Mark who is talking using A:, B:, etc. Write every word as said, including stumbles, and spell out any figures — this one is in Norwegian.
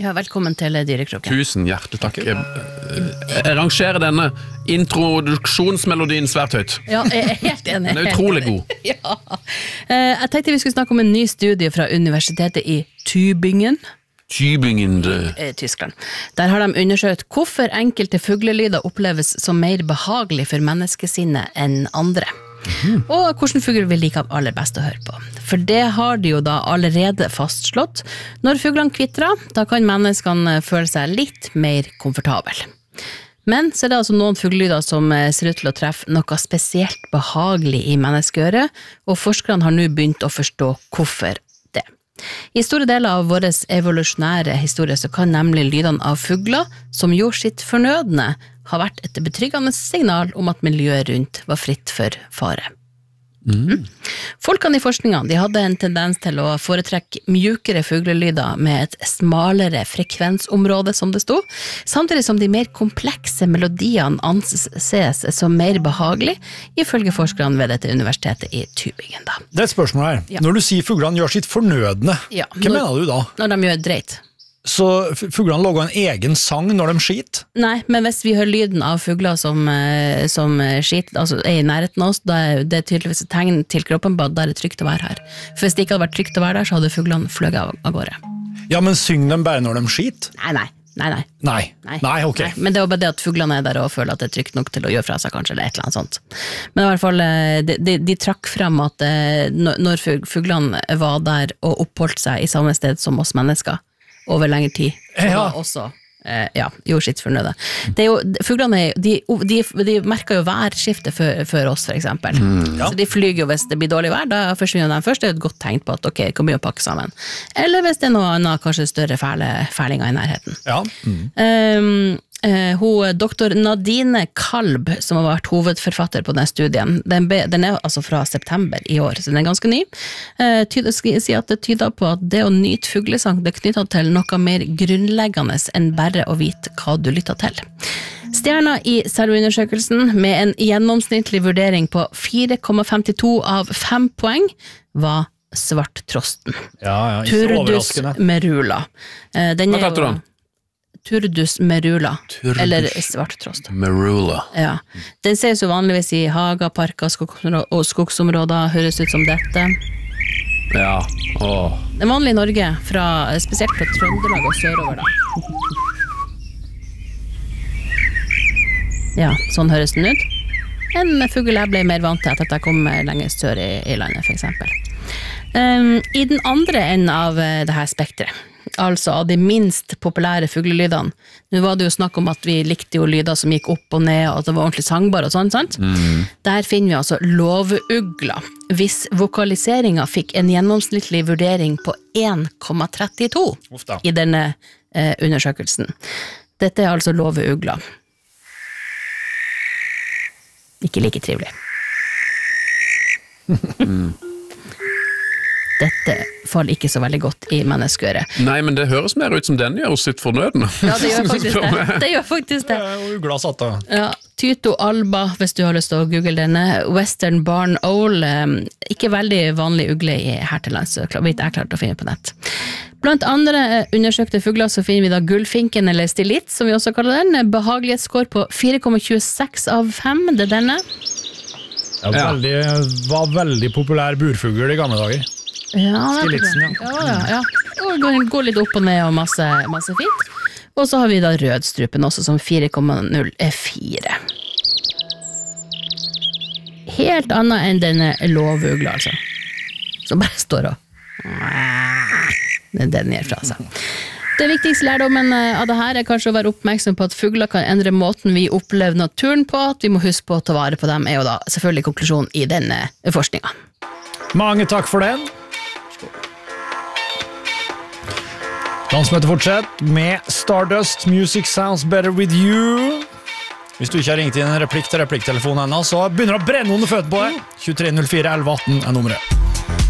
A: Ja, velkommen til Dyrekroken.
B: Tusen hjertelig takk. Jeg, jeg rangerer denne introduksjonsmelodien svært høyt.
A: Ja, jeg er helt enig.
B: Den er utrolig god.
A: Ja. Jeg tenkte vi skulle snakke om en ny studie fra universitetet i Tübingen.
B: Tübingen
A: I Tyskland. Der har de undersøkt hvorfor enkelte fuglelyder oppleves som mer behagelig for menneskesinnet enn andre. Mm. Og hvordan fugler vi liker aller best å høre på. For det har de jo da allerede fastslått. Når fuglene kvitrer, da kan menneskene føle seg litt mer komfortabel. Men så er det altså noen fuglelyder som ser ut til å treffe noe spesielt behagelig i menneskeøret, og forskerne har nå begynt å forstå hvorfor det. I store deler av vår evolusjonære historie så kan nemlig lydene av fugler som gjorde sitt fornødne har vært et betryggende signal om at miljøet rundt var fritt for fare. Mm. Folkene i forskningen de hadde en tendens til å foretrekke mjukere fuglelyder med et smalere frekvensområde, som det stod, samtidig som de mer komplekse melodiene anses som mer behagelig, ifølge forskerne ved dette universitetet i Tübingen. Da.
C: Det er et spørsmål her. Ja. Når du sier fuglene gjør sitt fornødne,
A: ja,
C: hva
A: når,
C: mener du da?
A: Når de gjør dreit.
C: Så fuglene lager en egen sang når de skiter?
A: Nei, men hvis vi hører lyden av fugler som, som skiter, altså er i nærheten av oss, da er det tydeligvis et tegn til kroppen på at det er trygt å være her. For hvis det ikke hadde vært trygt å være der, så hadde fuglene fløget av, av gårde.
C: Ja, men synger de bare når de skiter?
A: Nei, nei. Nei, nei.
C: Nei, nei, nei ok. Nei.
A: Men det er jo bare det at fuglene er der og føler at det er trygt nok til å gjøre fra seg, kanskje, eller et eller annet sånt. Men i hvert fall, de, de, de trakk frem at når fuglene var der og oppholdt seg i samme sted som oss mennesker, over lengre tid, så ja. Var også eh, ja, gjorde sitt fornøde. Det er jo, fuglene, de, de, de merker jo værskiftet for, for oss, for eksempel. Mm, ja. Så de flyger jo hvis det blir dårlig vær, da forsvinner de først, det er et godt tegn på at ok, det kan begynne å pakke sammen. Eller hvis det er noe annet, kanskje større fæle, fælinger i nærheten. Ja. Mm. Um, Uh, hun, doktor Nadine Kalb, som har vært hovedforfatter på denne studien, den, be, den er altså fra september i år, så den er ganske ny, uh, tyder, sier at det tyder på at det å nyte fuglesang det er knyttet til noe mer grunnleggende enn bare å vite hva du lytter til. Stjerna i selvundersøkelsen med en gjennomsnittlig vurdering på fire komma femtito av fem poeng var svarttrosten.
C: Ja, ja, ikke overraskende.
A: Turdus merula. Uh, den
B: Hva kalte du den?
A: Turdus merula, Turdus eller svarttrost.
B: Merula.
A: Ja. Den ses jo vanligvis i hager, parker og skogsområder, høres ut som dette.
B: Ja, åh.
A: Det er vanlig i Norge, fra, spesielt fra Trøndelag og sørover da. Ja, sånn høres den ut. En fugl jeg ble mer vant til at jeg kom lenger sør i, i landet, for eksempel. Um, I den andre enden av det her spektret, altså av de minst populære fuglelydene. Nå var det jo snakk om at vi likte jo lyder som gikk opp og ned, og at det var ordentlig sangbar og sånn, sant? Mm. Der finner vi altså låveugla, hvis vokaliseringen fikk en gjennomsnittlig vurdering på en komma trettito i denne eh, undersøkelsen. Dette er altså låveugla. Ikke like trivelig. Mm. Dette faller ikke så veldig godt i menneskeøret.
B: Nei, men det høres mer ut som den gjør sitt fornødende.
A: Ja, det gjør faktisk det. Det gjør faktisk det.
C: Ja, og ugla satt da.
A: Ja, Tyto alba, hvis du har lyst til å google denne. Western barn owl, ikke veldig vanlig ugle i her til lands, så vidt jeg klart å finne på nett. Blant andre undersøkte fugler så finner vi da gullfinken, eller stilit, som vi også kaller den. Behagelighetsskår på fire komma tjueseks av fem, det er denne.
C: Ja, veldig, var veldig populær burfugl i gamle dager.
A: Ja,
C: Stilitsen, ja.
A: Ja, ja, ja. Og går, går litt opp og ned og masse, masse fint. Og så har vi da rødstrupen også som fire komma null fire. Helt annet enn denne låveugla, altså. Som bare står og det er det den gjør fra seg. Det viktigste lærdommen av det her er kanskje å være oppmerksom på at fugler kan endre måten vi opplever naturen på, at vi må huske på å ta vare på dem, er jo da selvfølgelig konklusjonen i denne forskningen.
C: Mange takk for den. Landsmøtet fortsetter med Stardust, Music Sounds Better With You. Hvis du ikke har ringt inn en replikk til replikktelefonen ennå, så begynner det å brenne under føttene på deg. tjuetre null fire elleve atten er nummeret.